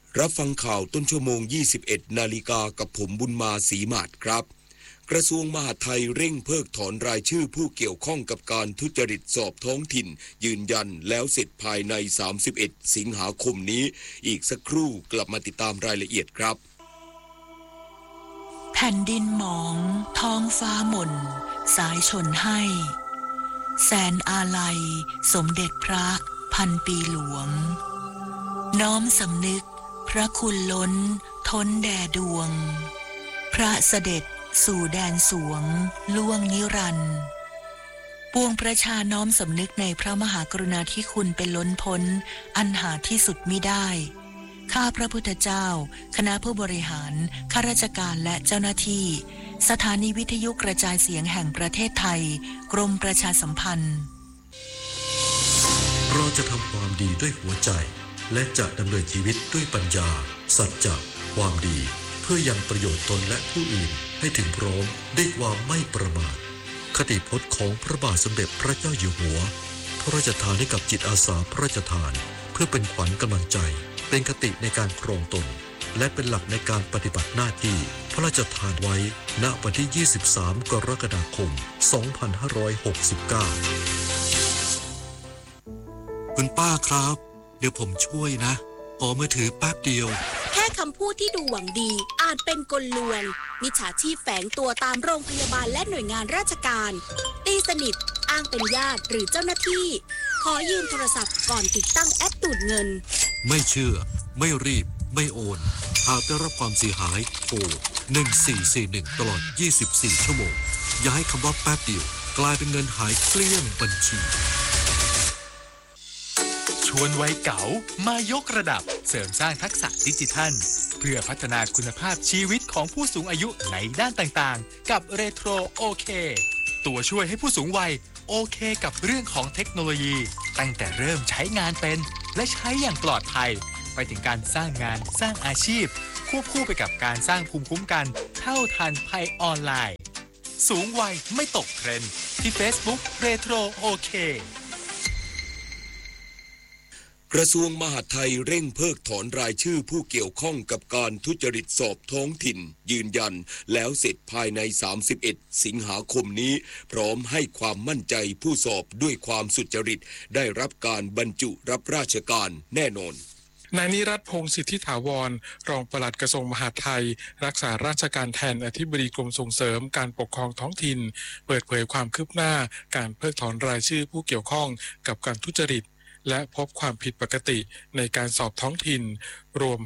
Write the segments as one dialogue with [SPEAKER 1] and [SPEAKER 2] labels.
[SPEAKER 1] รับฟังข่าวต้นชั่วโมง 21 นาฬิกากับผมบุญมาศรีมาศครับกระทรวงมหาดไทยเร่งเพิกถอนรายชื่อผู้เกี่ยวข้องกับการทุจริตสอบท้องถิ่นยืนยันแล้วเสร็จภายใน31สิงหาคมนี้อีกสักครู่กลับมาติดตามรายละเอียดครับ
[SPEAKER 2] แผ่นดินหมองท้องฟ้าหม่นสายชนให้แสนอาลัยสมเด็จพระพันปีหลวงน้อมสำนึกพระคุณล้นท้นแด่ดวงพระเสด็จสู่แดนสวงล่วงนิรันดร์ปวงประชาน้อมสำนึกในพระมหากรุณาธิคุณเป็นล้นพ้นอันหาที่สุดมิได้ข้าพระพุทธเจ้าคณะผู้บริหารข้าราชการและเจ้าหน้าที่สถานีวิทยุกระจายเสียงแห่งประเทศไทยกรมประชาสัมพันธ์
[SPEAKER 3] เราจะทำความดีด้วยหัวใจและจะดำเนินชีวิตด้วยปัญญาสัจจะความดีเพื่อยังประโยชน์ตนและผู้อื่นให้ถึงพร้อมด้วยความไม่ประมาทคติพจน์ของพระบาทสมเด็จพระเจ้าอยู่หัวพระราชทานให้กับจิตอาสาพระราชทานเพื่อเป็นขวัญกำลังใจเป็นคติในการครองตนและเป็นหลักในการปฏิบัติหน้าที่พระราชทานไว้ณวันที่ 23 กรกฎาคม 2569
[SPEAKER 4] คุณป้าครับเดี๋ยวผมช่วยนะขอมือถือแป๊บเดียว
[SPEAKER 5] แค่คำพูดที่ดูหวังดีอาจเป็นกลลวงมิจฉาชีพแฝงตัวตามโรงพยาบาลและหน่วยงานราชการตีสนิทอ้างเป็นญาติหรือเจ้าหน้าที่ขอยืมโทรศัพท์ก่อนติดตั้งแอปดูดเงิน
[SPEAKER 4] ไม่เชื่อไม่รีบไม่โอนหากได้รับความเสียหายโทร1441ตลอด24ชั่วโมงอย่าให้คำว่าแป๊บเดียวกลายเป็นเงินหายเกลี้ยงบัญชี
[SPEAKER 6] ชวนวัยเก๋ามายกระดับเสริมสร้างทักษะดิจิทัลเพื่อพัฒนาคุณภาพชีวิตของผู้สูงอายุในด้านต่างๆกับเรโทรโอเคตัวช่วยให้ผู้สูงวัยโอเคกับเรื่องของเทคโนโลยีตั้งแต่เริ่มใช้งานเป็นและใช้อย่างปลอดภัยไปถึงการสร้างงานสร้างอาชีพควบคู่ไปกับการสร้างภูมิคุ้มกันเท่าทันภัยออนไลน์สูงวัยไม่ตกเทรนด์ที่ Facebook เรโทรโอเค
[SPEAKER 1] กระทรวงมหาดไทยเร่งเพิกถอนรายชื่อผู้เกี่ยวข้องกับการทุจริตสอบท้องถิ่นยืนยันแล้วเสร็จภายใน31สิงหาคมนี้พร้อมให้ความมั่นใจผู้สอบด้วยความสุจริตได้รับการบรรจุรับราชการแน่นอน
[SPEAKER 7] นายนิรัตน์ พงษ์สิทธิถาวรรองปลัดกระทรวงมหาดไทยรักษาราชการแทนอธิบดีกรมส่งเสริมการปกครองท้องถิ่นเปิดเผยความคืบหน้าการเพิกถอนรายชื่อผู้เกี่ยวข้องกับการทุจริตและพบความผิดปกติในการสอบท้องถิ่นรวม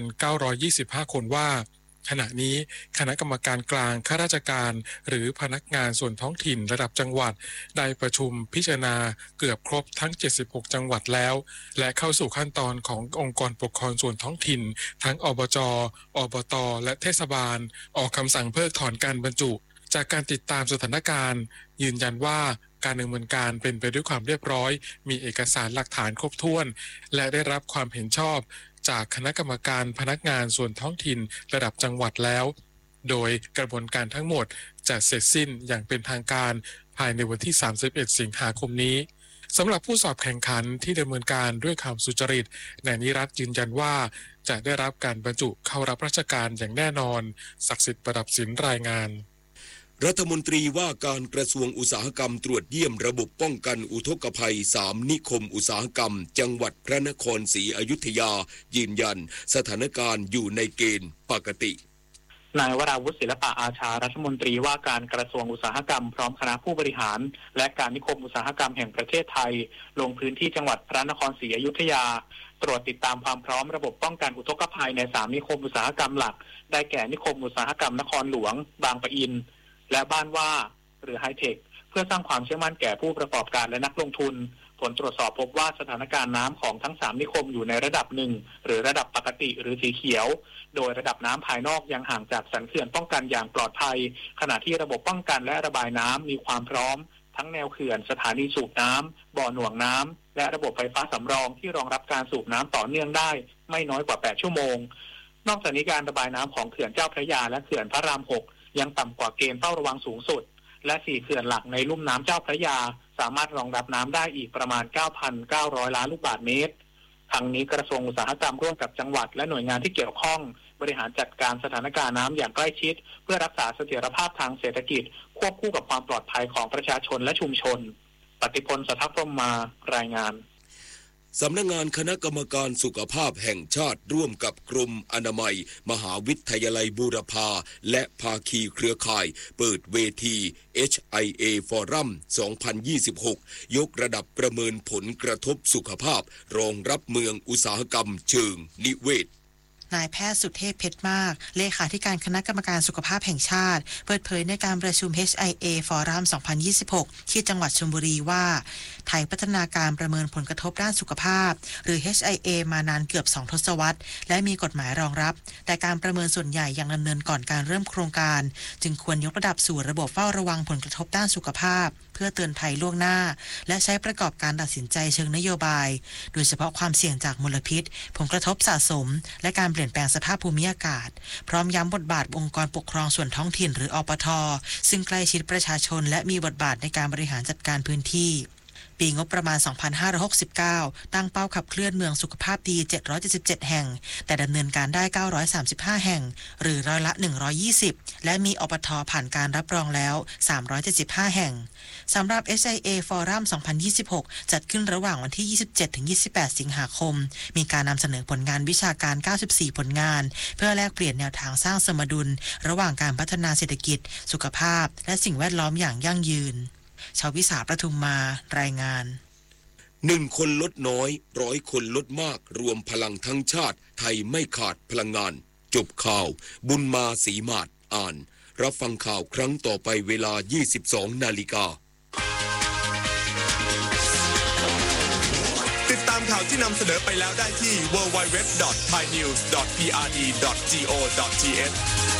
[SPEAKER 7] 5,925 คนว่าขณะนี้คณะกรรมการกลางข้าราชการหรือพนักงานส่วนท้องถิ่นระดับจังหวัดได้ประชุมพิจารณาเกือบครบทั้ง76จังหวัดแล้วและเข้าสู่ขั้นตอนขององค์กรปกครองส่วนท้องถิ่นทั้งอบจ.อบต.และเทศบาลออกคำสั่งเพิกถอนการบรรจุจากการติดตามสถานการณ์ยืนยันว่าการดำเนินการเป็นไปด้วยความเรียบร้อยมีเอกสารหลักฐานครบถ้วนและได้รับความเห็นชอบจากคณะกรรมการพนักงานส่วนท้องถิ่นระดับจังหวัดแล้วโดยกระบวนการทั้งหมดจะเสร็จสิ้นอย่างเป็นทางการภายในวันที่31สิงหาคมนี้สำหรับผู้สอบแข่งขันที่ดำเนินการด้วยความสุจริตนายนิรัตน์ยืนยันว่าจะได้รับการบรรจุเข้ารับราชการอย่างแน่นอนศักดิ์สิทธิ์ประดับศิลป์รายงาน
[SPEAKER 1] รัฐมนตรีว่าการกระทรวงอุตสาหกรรมตรวจเยี่ยมระบบป้องกันอุทกภัย3นิคมอุตสาหกรรมจังหวัดพระนครศรีอยุธยายืนยันสถานการณ์อยู่ในเกณฑ์ปกติ
[SPEAKER 8] นายวราวุฒิศิลปะอาชารัฐมนตรีว่าการกระทรวงอุตสาหกรรมพร้อมคณะผู้บริหารและการนิคมอุตสาหกรรมแห่งประเทศไทยลงพื้นที่จังหวัดพระนครศรีอยุธยาตรวจติดตามความพร้อมระบบป้องกันอุทกภัยใน3นิคมอุตสาหกรรมหลักได้แก่นิคมอุตสาหกรรมนครหลวงบางปะอินและบ้านว่าหรือไฮเทคเพื่อสร้างความเชื่อมั่นแก่ผู้ประกอบการและนักลงทุนผลตรวจสอบพบว่าสถานการณ์น้ำของทั้ง3นิคมอยู่ในระดับ1หรือระดับปกติหรือสีเขียวโดยระดับน้ำภายนอกยังห่างจากสันเขื่อนป้องกันอย่างปลอดภัยขณะที่ระบบป้องกันและระบายน้ำมีความพร้อมทั้งแนวเขื่อนสถานีสูบน้ำบ่อหน่วงน้ำและระบบไฟฟ้าสำรองที่รองรับการสูบน้ำต่อเนื่องได้ไม่น้อยกว่า8ชั่วโมงนอกจากนี้การระบายน้ำของเขื่อนเจ้าพระยาและเขื่อนพระราม6ยังต่ำกว่าเกณฑ์เฝ้าระวังสูงสุดและ4เขื่อนหลักในลุ่มน้ำเจ้าพระยาสามารถรองรับน้ำได้อีกประมาณ 9,900 ล้านลูกบาศก์เมตรทั้งนี้กระทรวงอุตสาหกรรมร่วมกับจังหวัดและหน่วยงานที่เกี่ยวข้องบริหารจัดการสถานการณ์น้ำอย่างใกล้ชิดเพื่อรักษาเสถียรภาพทางเศรษฐกิจควบคู่กับความปลอดภัยของประชาชนและชุมชนปฏิพล สัทธพรหมารายงาน
[SPEAKER 1] สำนักงานคณะกรรมการสุขภาพแห่งชาติร่วมกับกรมอนามัยมหาวิทยาลัยบูรพาและภาคีเครือข่ายเปิดเวที HIA Forum 2026 ยกระดับประเมินผลกระทบสุขภาพรองรับเมืองอุตสาหกรรมเชิงนิเวศ
[SPEAKER 9] นายแพทย์สุเทพเพชรมากเลขาธิการคณะกรรมการสุขภาพแห่งชาติเปิดเผยในการประชุม HIA Forum 2026 ที่จังหวัดชลบุรีว่าไทยพัฒนาการประเมินผลกระทบด้านสุขภาพหรือ HIA มานานเกือบ2ทศวรรษและมีกฎหมายรองรับแต่การประเมินส่วนใหญ่ยังดำเนินก่อนการเริ่มโครงการจึงควรยกระดับสู่ระบบเฝ้าระวังผลกระทบด้านสุขภาพเพื่อเตือนภัยล่วงหน้าและใช้ประกอบการตัดสินใจเชิงนโยบายโดยเฉพาะความเสี่ยงจากมลพิษผลกระทบสะสมและการเปลี่ยนแปลงสภาพภูมิอากาศพร้อมย้ำบทบาทองค์กรปกครองส่วนท้องถิ่นหรืออปท.ซึ่งใกล้ชิดประชาชนและมีบทบาทในการบริหารจัดการพื้นที่ปีงบประมาณ 2569 ตั้งเป้าขับเคลื่อนเมืองสุขภาพดี 777 แห่งแต่ดำเนินการได้ 935 แห่งหรือร้อยละ 120 และมีอปท.ผ่านการรับรองแล้ว 375 แห่งสำหรับ HIA Forum 2026 จัดขึ้นระหว่างวันที่ 27-28 สิงหาคมมีการนำเสนอผลงานวิชาการ 94 ผลงานเพื่อแลกเปลี่ยนแนวทางสร้างสมดุลระหว่างการพัฒนาเศรษฐกิจสุขภาพและสิ่งแวดล้อมอย่างยั่งยืนชาววิสาประทุมมารายงาน
[SPEAKER 1] 1 คนลดน้อย100 คนลดมากรวมพลังทั้งชาติไทยไม่ขาดพลังงานจบข่าวบุญมาศรีมาศอ่านรับฟังข่าวครั้งต่อไปเวลา 22 นาฬิกา
[SPEAKER 10] ติดตามข่าวที่นำเสนอไปแล้วได้ที่ www.thainews.prd.go.th